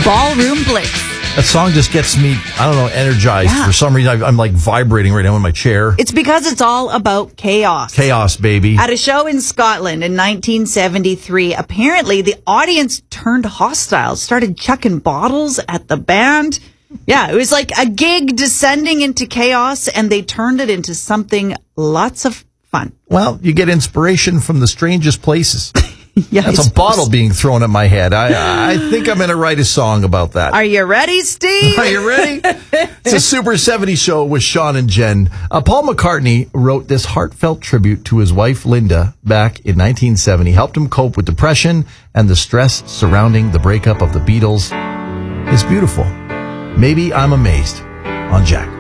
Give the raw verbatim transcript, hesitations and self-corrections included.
Ballroom Blitz. That song just gets me, I don't know, energized. Yeah. For some reason, I, I'm like vibrating right now in my chair. It's because it's all about chaos. Chaos, baby. At a show in Scotland in nineteen seventy-three, apparently the audience turned hostile, started chucking bottles at the band. Yeah, it was like a gig descending into chaos, and they turned it into something lots of fun. Well, you get inspiration from the strangest places. Yeah, That's a bottle being thrown at my head. I, I think I'm going to write a song about that. Are you ready, Steve? Are you ready? It's a Super seventies show with Sean and Jen. Uh, Paul McCartney wrote this heartfelt tribute to his wife, Linda, back in nineteen seventy. Helped him cope with depression and the stress surrounding the breakup of the Beatles. It's beautiful. Maybe I'm amazed on Jack.